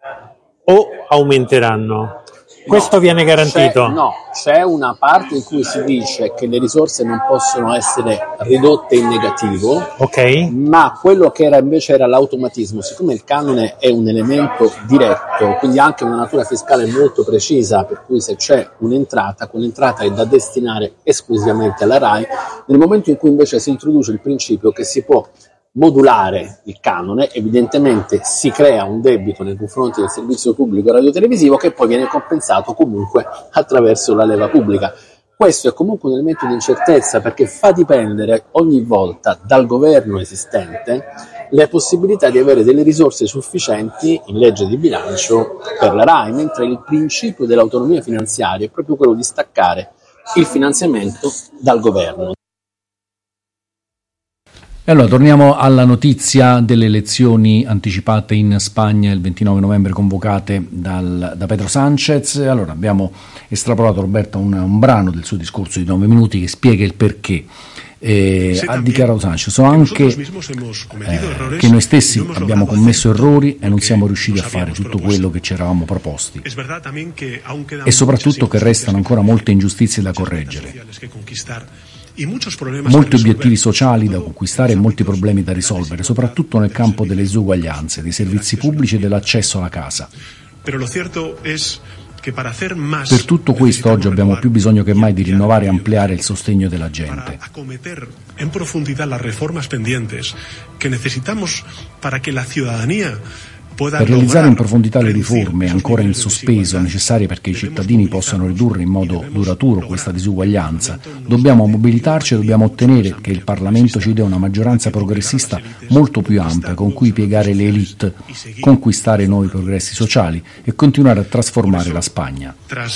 o aumenteranno? Questo viene garantito? C'è una parte in cui si dice che le risorse non possono essere ridotte in negativo, ma quello che invece era l'automatismo, siccome il canone è un elemento diretto, quindi anche una natura fiscale molto precisa, per cui se c'è un'entrata, quell'entrata è da destinare esclusivamente alla RAI, nel momento in cui invece si introduce il principio che si può modulare il canone, evidentemente si crea un debito nei confronti del servizio pubblico radiotelevisivo che poi viene compensato comunque attraverso la leva pubblica. Questo è comunque un elemento di incertezza, perché fa dipendere ogni volta dal governo esistente le possibilità di avere delle risorse sufficienti in legge di bilancio per la RAI, mentre il principio dell'autonomia finanziaria è proprio quello di staccare il finanziamento dal governo. E allora torniamo alla notizia delle elezioni anticipate in Spagna il 29 novembre convocate da Pedro Sánchez. Allora abbiamo estrapolato, Roberta, un brano del suo discorso di 9 minuti che spiega il perché. Ha dichiarato Sánchez: so anche che noi stessi abbiamo commesso errori e non siamo riusciti a fare tutto quello che ci eravamo proposti, e soprattutto che restano ancora molte ingiustizie da correggere, molti obiettivi sociali da conquistare e molti problemi da risolvere, soprattutto nel campo delle disuguaglianze, dei servizi pubblici e dell'accesso alla casa. Per tutto questo oggi abbiamo più bisogno che mai di rinnovare e ampliare il sostegno della gente. En profundidad las reformas pendientes que necesitamos para que la ciudadanía Per realizzare in profondità le riforme ancora in sospeso necessarie perché i cittadini possano ridurre in modo duraturo questa disuguaglianza, dobbiamo mobilitarci e dobbiamo ottenere che il Parlamento ci dia una maggioranza progressista molto più ampia con cui piegare le élite, conquistare nuovi progressi sociali e continuare a trasformare la Spagna.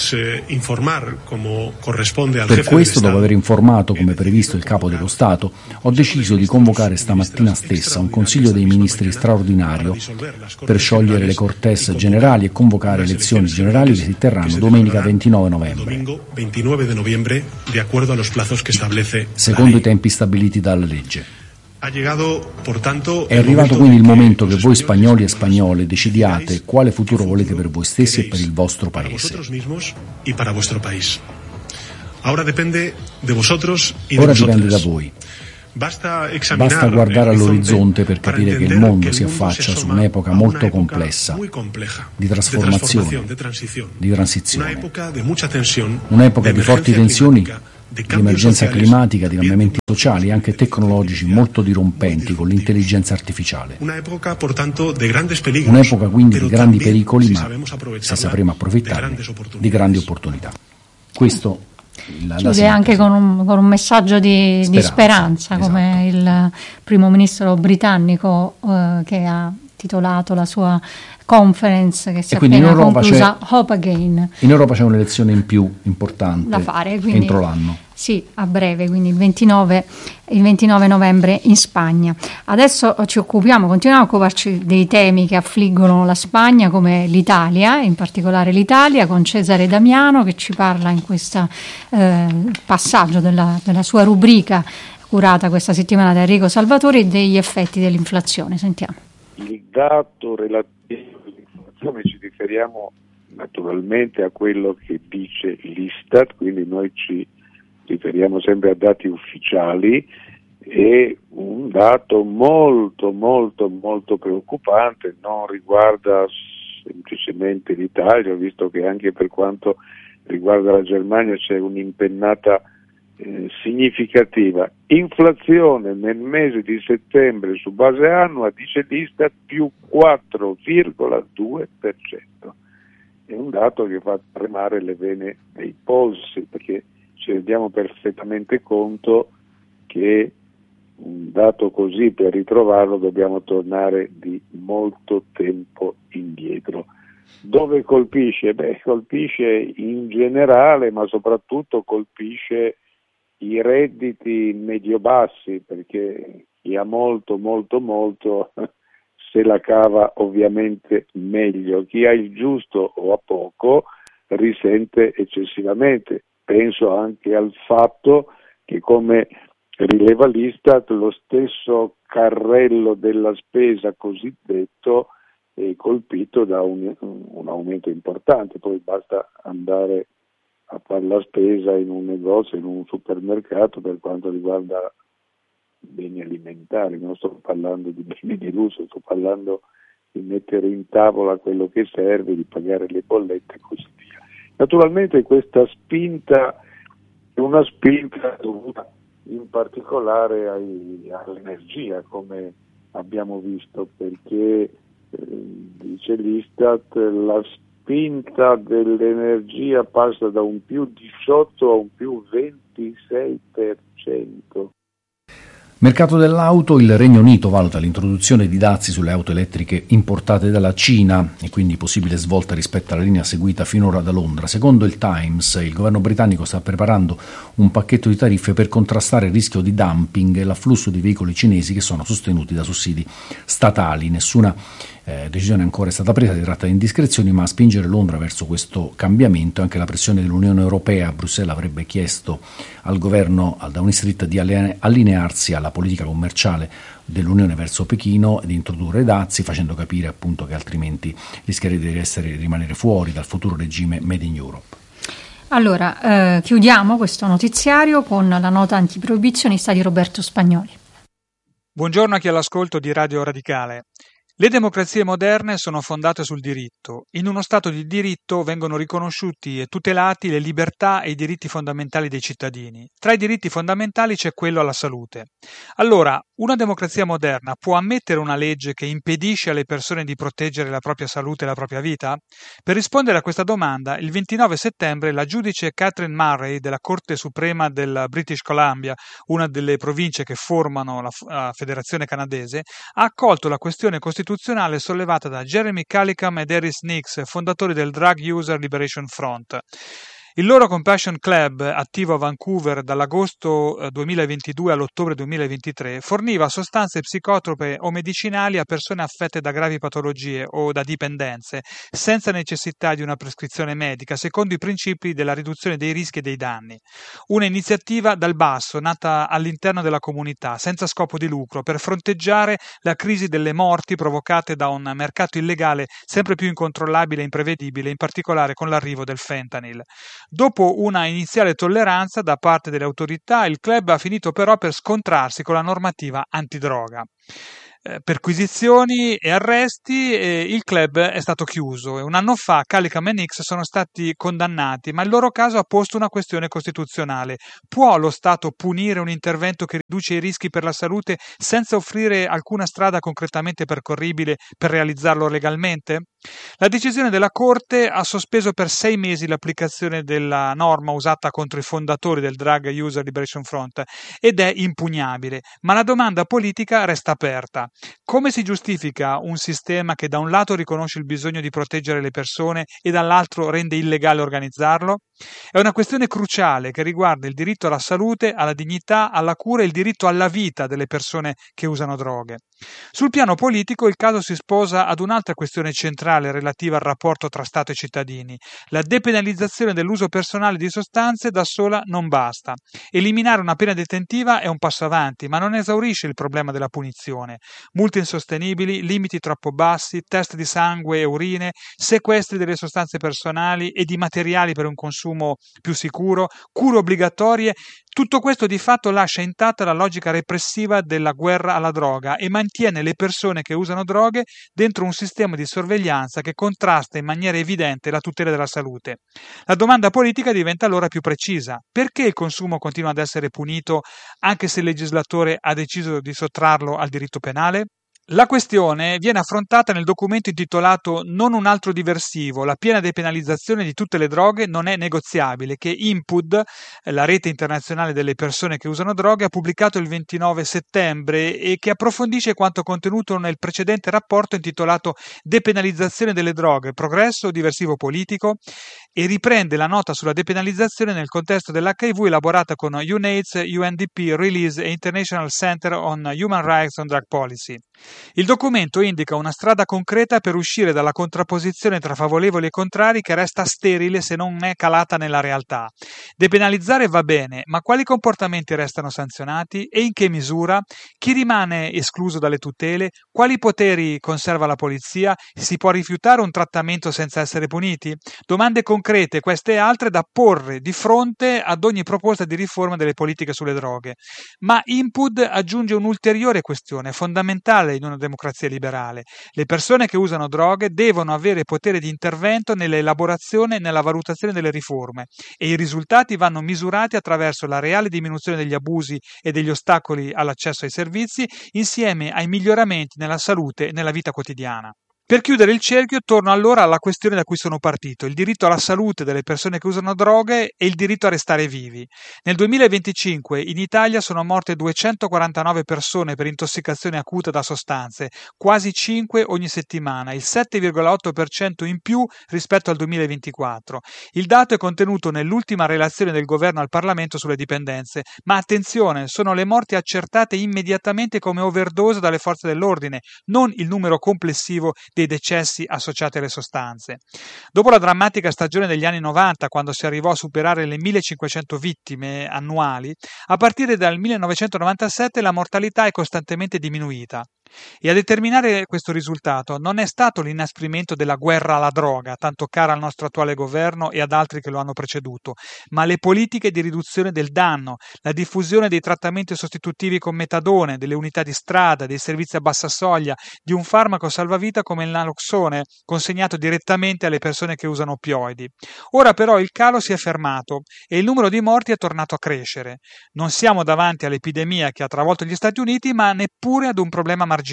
Per questo, dopo aver informato come previsto il Capo dello Stato, ho deciso di convocare stamattina stessa un Consiglio dei Ministri straordinario per sciogliere le Cortes generali e convocare elezioni generali che si terranno domenica 29 novembre. Secondo i tempi stabiliti dalla legge. È arrivato quindi il momento che voi spagnoli e spagnole decidiate quale futuro volete per voi stessi e per il vostro paese. Ora dipende da voi. Basta guardare all'orizzonte per capire che il mondo si affaccia su un'epoca molto complessa di trasformazione, di transizione, un'epoca di forti tensioni, di emergenza climatica, di cambiamenti sociali e anche tecnologici molto dirompenti con l'intelligenza artificiale. Un'epoca quindi di grandi pericoli, ma se sapremo approfittarne, di grandi opportunità. Questo chiude anche con un messaggio di speranza, esatto, come il primo ministro britannico che ha titolato la sua conference che si è appena conclusa, Hope Again. In Europa c'è un'elezione in più importante da fare, quindi, entro l'anno. Sì, a breve, quindi il 29 novembre in Spagna. Adesso continuiamo a occuparci dei temi che affliggono la Spagna, come l'Italia, in particolare l'Italia, con Cesare Damiano che ci parla in questo passaggio della sua rubrica curata questa settimana da Enrico Salvatori degli effetti dell'inflazione. Sentiamo. Il dato relativo all'inflazione ci riferiamo naturalmente a quello che dice l'Istat, quindi noi ci riferiamo sempre a dati ufficiali, e un dato molto molto molto preoccupante, non riguarda semplicemente l'Italia, visto che anche per quanto riguarda la Germania c'è un'impennata significativa. Inflazione nel mese di settembre su base annua, dice l'Istat, più 4,2%. È un dato che fa tremare le vene dei polsi, perché ci rendiamo perfettamente conto che un dato così, per ritrovarlo, dobbiamo tornare di molto tempo indietro. Dove colpisce? Colpisce in generale, ma soprattutto colpisce i redditi medio-bassi, perché chi ha molto se la cava ovviamente meglio, chi ha il giusto o ha poco risente eccessivamente. Penso anche al fatto che, come rileva l'Istat, lo stesso carrello della spesa cosiddetto è colpito da un aumento importante. Poi basta andare a fare la spesa in un negozio, in un supermercato, per quanto riguarda beni alimentari. Non sto parlando di beni di lusso, sto parlando di mettere in tavola quello che serve, di pagare le bollette e così via. Naturalmente questa spinta è una spinta dovuta in particolare all'energia, come abbiamo visto, perché dice l'Istat, la spinta dell'energia passa da un più 18 a un più 26%. Mercato dell'auto, il Regno Unito valuta l'introduzione di dazi sulle auto elettriche importate dalla Cina e quindi possibile svolta rispetto alla linea seguita finora da Londra. Secondo il Times, il governo britannico sta preparando un pacchetto di tariffe per contrastare il rischio di dumping e l'afflusso di veicoli cinesi che sono sostenuti da sussidi statali. Nessuna decisione ancora è stata presa, si tratta di indiscrezioni, ma a spingere Londra verso questo cambiamento anche la pressione dell'Unione Europea. Bruxelles avrebbe chiesto al governo Downey Street di allinearsi alla politica commerciale dell'Unione verso Pechino e di introdurre dazi, facendo capire appunto che altrimenti rischierebbe di rimanere fuori dal futuro regime Made in Europe. Allora, chiudiamo questo notiziario con la nota antiproibizionista di Roberto Spagnoli. Buongiorno a chi è all'ascolto di Radio Radicale. Le democrazie moderne sono fondate sul diritto. In uno Stato di diritto vengono riconosciuti e tutelati le libertà e i diritti fondamentali dei cittadini. Tra i diritti fondamentali c'è quello alla salute. Allora, una democrazia moderna può ammettere una legge che impedisce alle persone di proteggere la propria salute e la propria vita? Per rispondere a questa domanda, il 29 settembre la giudice Catherine Murray della Corte Suprema del British Columbia, una delle province che formano la Federazione canadese, ha accolto la questione costituzionale sollevata da Jeremy Callicum ed Eris Nix, fondatori del Drug User Liberation Front. Il loro Compassion Club, attivo a Vancouver dall'agosto 2022 all'ottobre 2023, forniva sostanze psicotrope o medicinali a persone affette da gravi patologie o da dipendenze, senza necessità di una prescrizione medica, secondo i principi della riduzione dei rischi e dei danni. Una iniziativa dal basso, nata all'interno della comunità, senza scopo di lucro, per fronteggiare la crisi delle morti provocate da un mercato illegale sempre più incontrollabile e imprevedibile, in particolare con l'arrivo del fentanyl. Dopo una iniziale tolleranza da parte delle autorità, il club ha finito però per scontrarsi con la normativa antidroga. Perquisizioni e arresti, il club è stato chiuso e un anno fa Callicum e Nix sono stati condannati, ma il loro caso ha posto una questione costituzionale. Può lo Stato punire un intervento che riduce i rischi per la salute senza offrire alcuna strada concretamente percorribile per realizzarlo legalmente? La decisione della Corte ha sospeso per 6 mesi l'applicazione della norma usata contro i fondatori del Drug User Liberation Front ed è impugnabile, ma la domanda politica resta aperta. Come si giustifica un sistema che da un lato riconosce il bisogno di proteggere le persone e dall'altro rende illegale organizzarlo? È una questione cruciale che riguarda il diritto alla salute, alla dignità, alla cura e il diritto alla vita delle persone che usano droghe. Sul piano politico il caso si sposa ad un'altra questione centrale relativa al rapporto tra Stato e cittadini. La depenalizzazione dell'uso personale di sostanze da sola non basta. Eliminare una pena detentiva è un passo avanti, ma non esaurisce il problema della punizione. Multe insostenibili, limiti troppo bassi, test di sangue e urine, sequestri delle sostanze personali e di materiali per un consumo più sicuro, cure obbligatorie. Tutto questo di fatto lascia intatta la logica repressiva della guerra alla droga e mantiene le persone che usano droghe dentro un sistema di sorveglianza che contrasta in maniera evidente la tutela della salute. La domanda politica diventa allora più precisa. Perché il consumo continua ad essere punito anche se il legislatore ha deciso di sottrarlo al diritto penale? La questione viene affrontata nel documento intitolato Non un altro diversivo, la piena depenalizzazione di tutte le droghe non è negoziabile, che INPUD, la rete internazionale delle persone che usano droghe, ha pubblicato il 29 settembre e che approfondisce quanto contenuto nel precedente rapporto intitolato Depenalizzazione delle droghe, progresso o diversivo politico, e riprende la nota sulla depenalizzazione nel contesto dell'HIV elaborata con UNAIDS, UNDP, Release e International Center on Human Rights and Drug Policy. Il documento indica una strada concreta per uscire dalla contrapposizione tra favorevoli e contrari che resta sterile se non è calata nella realtà. Depenalizzare va bene, ma quali comportamenti restano sanzionati e in che misura? Chi rimane escluso dalle tutele? Quali poteri conserva la polizia? Si può rifiutare un trattamento senza essere puniti? Domande concrete, queste e altre, da porre di fronte ad ogni proposta di riforma delle politiche sulle droghe. Ma INPUD aggiunge un'ulteriore questione fondamentale in una democrazia liberale. Le persone che usano droghe devono avere potere di intervento nell'elaborazione e nella valutazione delle riforme e i risultati vanno misurati attraverso la reale diminuzione degli abusi e degli ostacoli all'accesso ai servizi insieme ai miglioramenti nella salute e nella vita quotidiana. Per chiudere il cerchio, torno allora alla questione da cui sono partito, il diritto alla salute delle persone che usano droghe e il diritto a restare vivi. Nel 2025 in Italia sono morte 249 persone per intossicazione acuta da sostanze, quasi 5 ogni settimana, il 7,8% in più rispetto al 2024. Il dato è contenuto nell'ultima relazione del governo al Parlamento sulle dipendenze, ma attenzione, sono le morti accertate immediatamente come overdose dalle forze dell'ordine, non il numero complessivo dei decessi associati alle sostanze. Dopo la drammatica stagione degli anni 90, quando si arrivò a superare le 1500 vittime annuali, a partire dal 1997 la mortalità è costantemente diminuita. E a determinare questo risultato non è stato l'inasprimento della guerra alla droga, tanto cara al nostro attuale governo e ad altri che lo hanno preceduto, ma le politiche di riduzione del danno, la diffusione dei trattamenti sostitutivi con metadone, delle unità di strada, dei servizi a bassa soglia, di un farmaco salvavita come il naloxone, consegnato direttamente alle persone che usano oppioidi. Ora però il calo si è fermato e il numero di morti è tornato a crescere. Non siamo davanti all'epidemia che ha travolto gli Stati Uniti, ma neppure ad un problema marginale.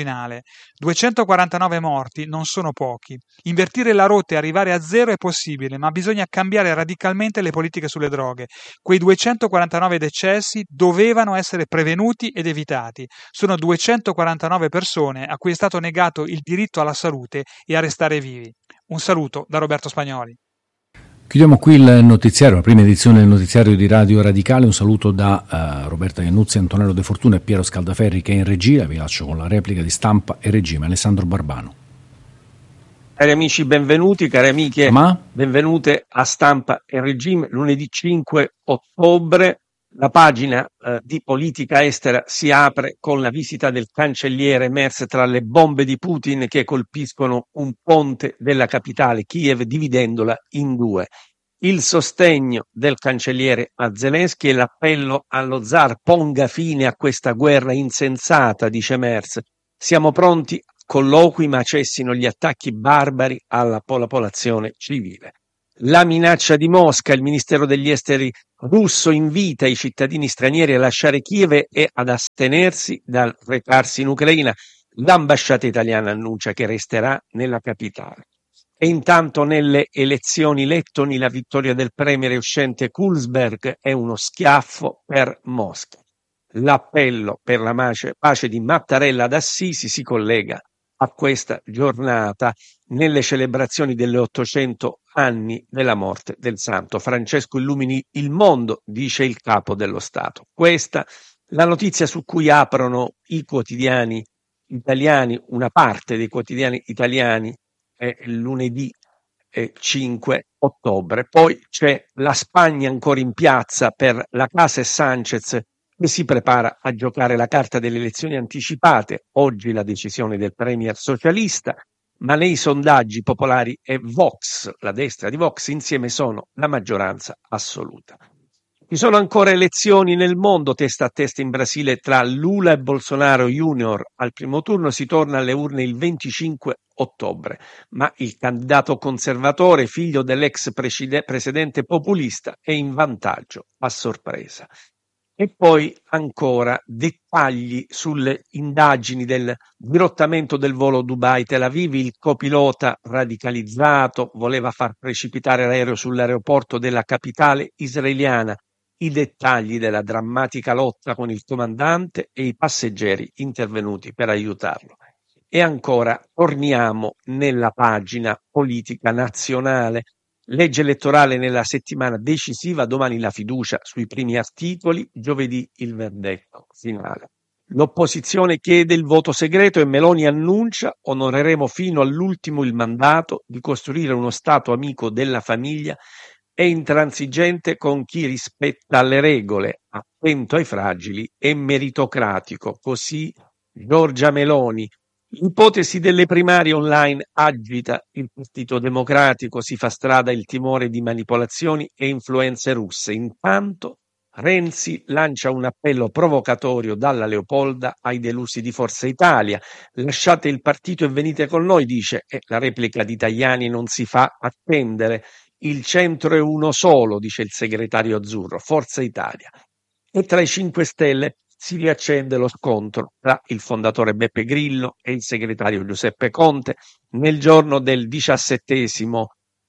249 morti non sono pochi. Invertire la rotta e arrivare a zero è possibile, ma bisogna cambiare radicalmente le politiche sulle droghe. Quei 249 decessi dovevano essere prevenuti ed evitati. Sono 249 persone a cui è stato negato il diritto alla salute e a restare vivi. Un saluto da Roberto Spagnoli. Chiudiamo qui il notiziario, la prima edizione del notiziario di Radio Radicale. Un saluto da Roberta Iannuzzi, Antonello De Fortuna e Piero Scaldaferri che è in regia. Vi lascio con la replica di Stampa e Regime. Alessandro Barbano. Cari amici, benvenuti, cari amiche, benvenute a Stampa e Regime. Lunedì 5 ottobre la pagina di politica estera si apre con la visita del cancelliere Merz tra le bombe di Putin che colpiscono un ponte della capitale Kiev dividendola in due. Il sostegno del cancelliere a Zelensky e l'appello allo zar: ponga fine a questa guerra insensata, dice Merz. Siamo pronti a colloqui ma cessino gli attacchi barbari alla popolazione civile. La minaccia di Mosca: il ministero degli esteri russo invita i cittadini stranieri a lasciare Kiev e ad astenersi dal recarsi in Ucraina. L'ambasciata italiana annuncia che resterà nella capitale. E intanto nelle elezioni lettoni la vittoria del premier uscente Kulsberg è uno schiaffo per Mosca. L'appello per la pace di Mattarella ad Assisi si collega a questa giornata nelle celebrazioni delle 800 anni della morte del santo. Francesco illumini il mondo, dice il capo dello Stato. Questa la notizia su cui aprono i quotidiani italiani, una parte dei quotidiani italiani, è lunedì 5 ottobre. Poi c'è la Spagna ancora in piazza per la Casa e Sánchez che si prepara a giocare la carta delle elezioni anticipate. Oggi la decisione del premier socialista, ma nei sondaggi popolari è Vox, la destra di Vox, insieme sono la maggioranza assoluta. Ci sono ancora elezioni nel mondo, testa a testa in Brasile tra Lula e Bolsonaro Junior. Al primo turno si torna alle urne il 25 ottobre, ma il candidato conservatore, figlio dell'ex presidente populista, è in vantaggio a sorpresa. E poi ancora dettagli sulle indagini del dirottamento del volo Dubai-Tel Aviv. Il copilota radicalizzato voleva far precipitare l'aereo sull'aeroporto della capitale israeliana. I dettagli della drammatica lotta con il comandante e i passeggeri intervenuti per aiutarlo. E ancora torniamo nella pagina politica nazionale. Legge elettorale nella settimana decisiva, domani la fiducia sui primi articoli, giovedì il verdetto finale. L'opposizione chiede il voto segreto e Meloni annuncia: onoreremo fino all'ultimo il mandato di costruire uno Stato amico della famiglia e intransigente con chi rispetta le regole, attento ai fragili e meritocratico. Così Giorgia Meloni. L'ipotesi delle primarie online agita il Partito Democratico, si fa strada il timore di manipolazioni e influenze russe. Intanto Renzi lancia un appello provocatorio dalla Leopolda ai delusi di Forza Italia. Lasciate il partito e venite con noi, dice, e la replica di Tajani non si fa attendere. Il centro è uno solo, dice il segretario azzurro, Forza Italia. E tra i 5 Stelle si riaccende lo scontro tra il fondatore Beppe Grillo e il segretario Giuseppe Conte nel giorno del 17°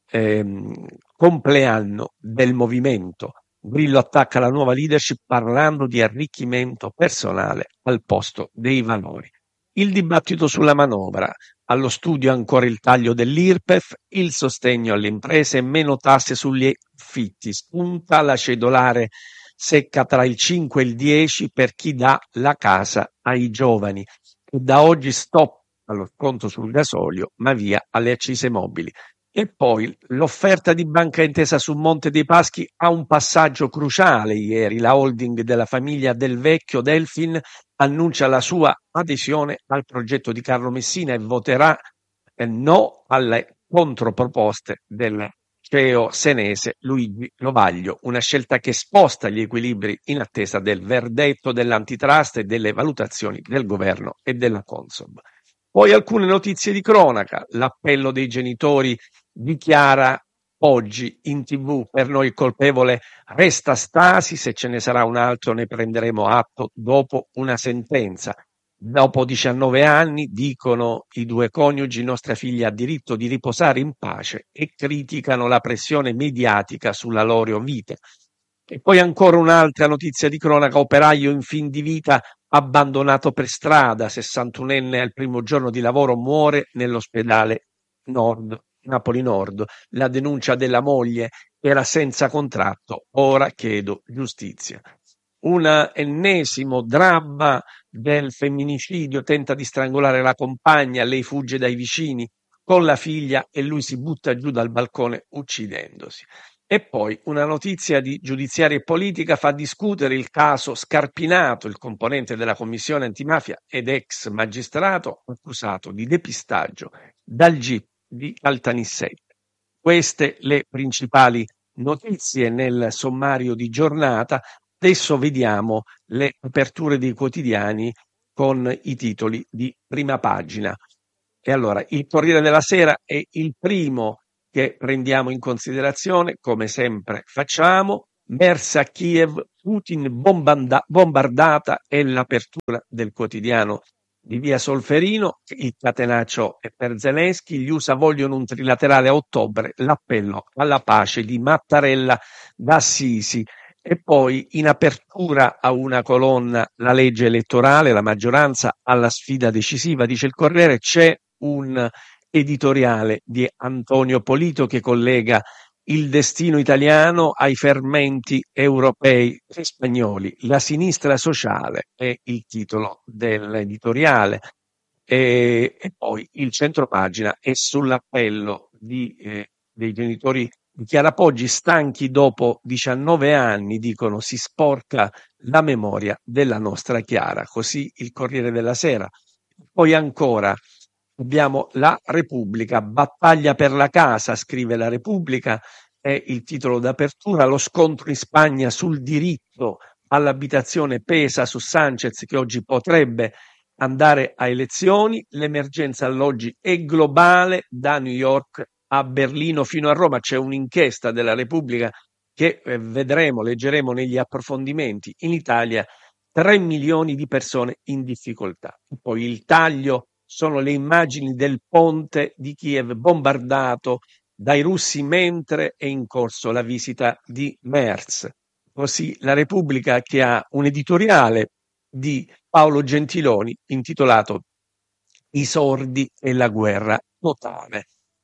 compleanno del movimento. Grillo attacca la nuova leadership parlando di arricchimento personale al posto dei valori. Il dibattito sulla manovra. Allo studio ancora il taglio dell'IRPEF, il sostegno alle imprese e meno tasse sugli affitti. Spunta la cedolare secca tra il 5 e il 10 per chi dà la casa ai giovani. E da oggi stop allo sconto sul gasolio, ma via alle accise mobili. E poi l'offerta di Banca Intesa su Monte dei Paschi ha un passaggio cruciale ieri. La holding della famiglia Del Vecchio, Delfin, annuncia la sua adesione al progetto di Carlo Messina e voterà no alle controproposte del CEO senese Luigi Lovaglio, una scelta che sposta gli equilibri in attesa del verdetto dell'antitrust e delle valutazioni del governo e della Consob. Poi alcune notizie di cronaca. L'appello dei genitori dichiara oggi in TV: per noi il colpevole resta Stasi, se ce ne sarà un altro ne prenderemo atto dopo una sentenza. Dopo 19 anni, dicono i due coniugi, nostra figlia ha diritto di riposare in pace, e criticano la pressione mediatica sulla loro vita. E poi ancora un'altra notizia di cronaca: operaio in fin di vita abbandonato per strada, 61enne al primo giorno di lavoro muore nell'ospedale Nord Napoli Nord, la denuncia della moglie era senza contratto, ora chiedo giustizia. Un ennesimo dramma del femminicidio, tenta di strangolare la compagna, lei fugge dai vicini con la figlia e lui si butta giù dal balcone uccidendosi. E poi una notizia di giudiziaria e politica fa discutere il caso Scarpinato, il componente della commissione antimafia ed ex magistrato accusato di depistaggio dal GIP di Caltanissette. Queste le principali notizie nel sommario di giornata. Adesso vediamo le aperture dei quotidiani con i titoli di prima pagina. E allora, il Corriere della Sera è il primo che prendiamo in considerazione, come sempre facciamo. Mersa a Kiev, Putin bombardata è l'apertura del quotidiano di via Solferino. Il catenaccio è per Zelensky, gli USA vogliono un trilaterale a ottobre, l'appello alla pace di Mattarella da Assisi. E poi in apertura a una colonna la legge elettorale, la maggioranza alla sfida decisiva, dice il Corriere. C'è un editoriale di Antonio Polito che collega il destino italiano ai fermenti europei e spagnoli. La sinistra sociale è il titolo dell'editoriale. E poi il centropagina è sull'appello dei genitori di Chiara Poggi, stanchi dopo 19 anni, dicono si sporca la memoria della nostra Chiara, così il Corriere della Sera. Poi ancora abbiamo la Repubblica, battaglia per la casa, scrive la Repubblica, è il titolo d'apertura. Lo scontro in Spagna sul diritto all'abitazione pesa su Sánchez, che oggi potrebbe andare a elezioni. L'emergenza alloggi è globale, da New York a Berlino fino a Roma. C'è un'inchiesta della Repubblica che leggeremo negli approfondimenti. In Italia 3 milioni di persone in difficoltà. Poi il taglio sono le immagini del ponte di Kiev bombardato dai russi mentre è in corso la visita di Merz. Così la Repubblica, che ha un editoriale di Paolo Gentiloni intitolato I sordi e la guerra totale.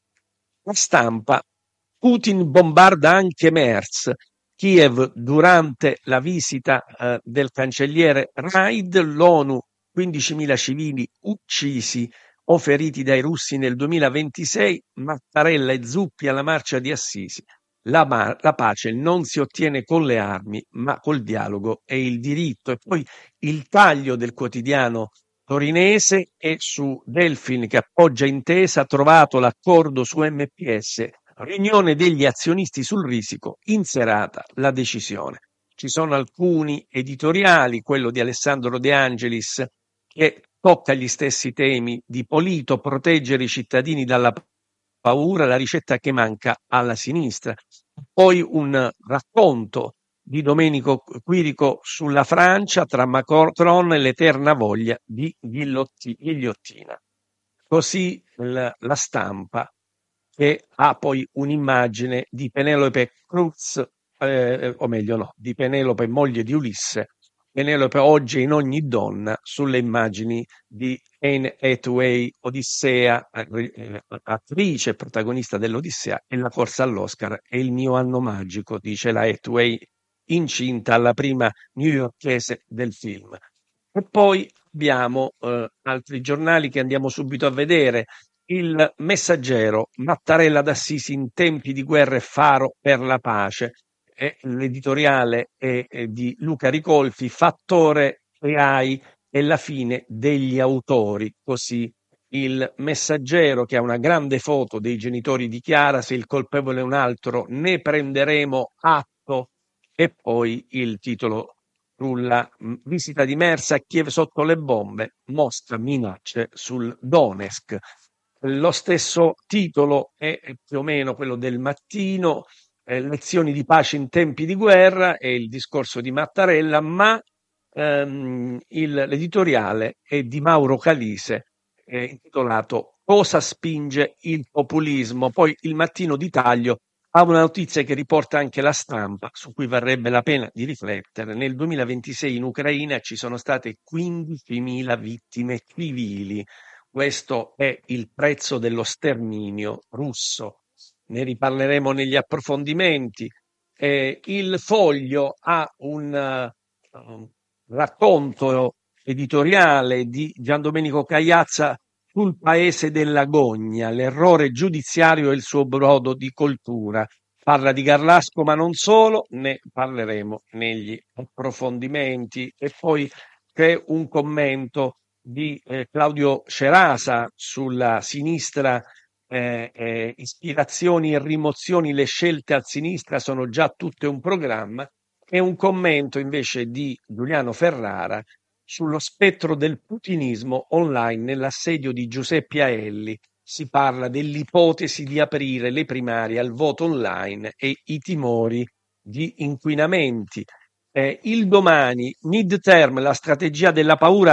La Stampa, Putin bombarda anche Merz. Kiev durante la visita del cancelliere Raid, l'ONU 15.000 civili uccisi o feriti dai russi nel 2026, Mattarella e Zuppi alla marcia di Assisi. La pace non si ottiene con le armi, ma col dialogo e il diritto. E poi il taglio del quotidiano torinese è su Delfin, che appoggia intesa, trovato l'accordo su MPS, riunione degli azionisti sul risico, in serata la decisione. Ci sono alcuni editoriali, quello di Alessandro De Angelis, che tocca gli stessi temi di Polito, proteggere i cittadini dalla paura, la ricetta che manca alla sinistra. Poi un racconto di Domenico Quirico sulla Francia, tra Macron e l'eterna voglia di ghigliottina. Così la Stampa, che ha poi un'immagine di Penelope Cruz, o meglio no, di Penelope, moglie di Ulisse. Penelope oggi in ogni donna, sulle immagini di Anne Hathaway, Odissea, attrice protagonista dell'Odissea, e la corsa all'Oscar è il mio anno magico, dice la Hathaway, incinta alla prima newyorkese del film. E poi abbiamo altri giornali che andiamo subito a vedere. Il Messaggero, Mattarella d'Assisi in tempi di guerra e faro per la pace. L'editoriale è di Luca Ricolfi, fattore AI e la fine degli autori. Così il Messaggero, che ha una grande foto dei genitori di Chiara, se il colpevole è un altro ne prenderemo atto. E poi il titolo sulla visita di Merz a Kiev sotto le bombe, Mosca minacce sul Donetsk. Lo stesso titolo è più o meno quello del Mattino, lezioni di pace in tempi di guerra, è il discorso di Mattarella, ma l'editoriale è di Mauro Calise, intitolato Cosa spinge il populismo. Poi il Mattino di taglio ha una notizia che riporta anche la Stampa, su cui varrebbe la pena di riflettere. Nel 2026 in Ucraina ci sono state 15.000 vittime civili, questo è il prezzo dello sterminio russo. Ne riparleremo negli approfondimenti. Il Foglio ha un racconto editoriale di Giandomenico Cagliazza sul paese della gogna, l'errore giudiziario e il suo brodo di coltura. Parla di Garlasco, ma non solo, ne parleremo negli approfondimenti. E poi c'è un commento di Claudio Cerasa sulla sinistra, ispirazioni e rimozioni, le scelte a sinistra sono già tutte un programma, e un commento invece di Giuliano Ferrara sullo spettro del putinismo online nell'assedio di Giuseppe Aelli. Si parla dell'ipotesi di aprire le primarie al voto online e i timori di inquinamenti. Il Domani, midterm, la strategia della paura